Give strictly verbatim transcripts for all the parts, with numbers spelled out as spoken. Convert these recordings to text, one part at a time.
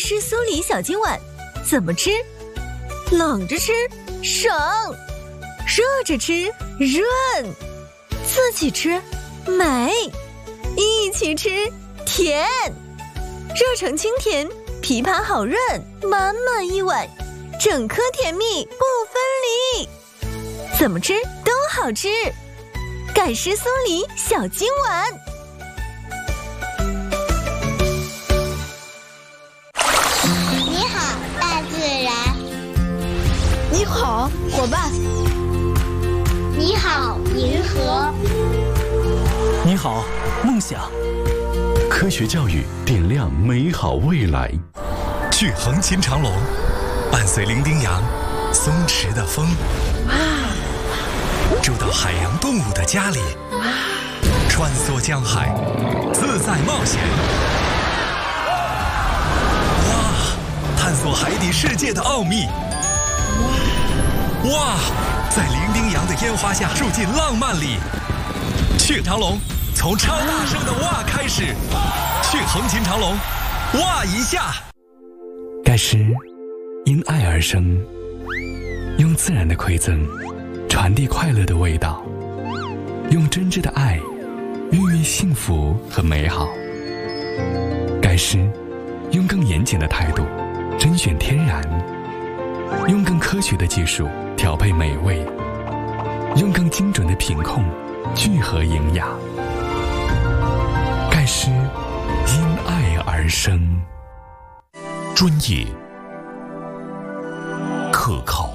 湿酥梨小金碗，怎么吃？冷着吃省，热着吃润，自己吃美，一起吃甜。热成清甜，枇杷好润，满满一碗，整颗甜蜜不分离。怎么吃都好吃，盖湿酥梨小金碗。 你好，大自然。 你好，伙伴。 你好，银河。 你好，梦想。 科学教育点亮美好未来。 去横琴长隆，伴随伶仃洋松弛的风，住到海洋动物的家里，穿梭江海，自在冒险。哇！探索海底世界的奥秘。哇！在伶仃洋的烟花下住进浪漫里。去长隆，从超大声的哇开始。去横琴长隆，哇一下。 盖诗因爱而生，用自然的馈赠传递快乐的味道，用真挚的爱孕育幸福和美好。盖诗用更严谨的态度甄选天然，用更科学的技术调配美味，用更精准的品控聚合营养。盖诗因爱而生。 专业、可靠、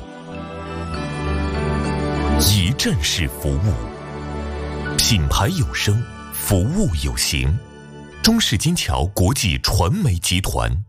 一站式服务，品牌有声，服务有形。中式金桥国际传媒集团。